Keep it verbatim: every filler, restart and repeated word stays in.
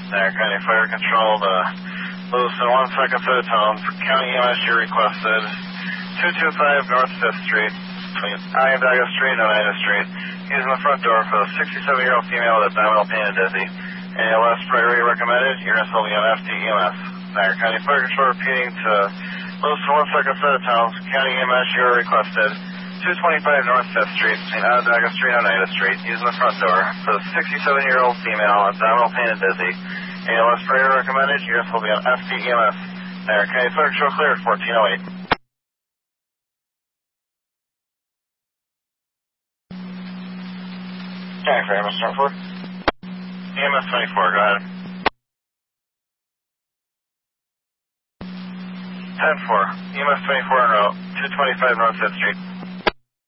Dagger County Fire Control to Lewiston one second to the tone. For County E M S, you requested two two five North fifth Street, between Onondaga Street and Oneida Street. Using the front door for the sixty-seven-year-old female with abdominal pain and dizzy. A L S priority recommended. Units will be on F D E M S. Dagger County Fire Control repeating to Lewiston one second to the tone. County E M S, you requested two twenty-five North fifth Street, between Onondaga Street and Oneida Street, using the front door for the sixty-seven-year-old female, abdominal pain and dizzy. A L S priority recommended. Units will be on F D E M S. Dagger County Fire Control clear at fourteen oh eight. Dagger for E M S twenty-four. E M S twenty-four, go ahead. ten four. E M S twenty-four en route, two twenty-five North fifth Street.